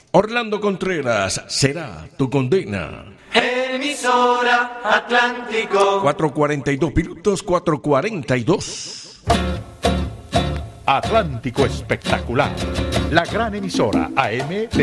Orlando Contreras, será tu condena. Emisora Atlántico. 4:42 minutos, 4:42. Atlántico Espectacular, la gran emisora AM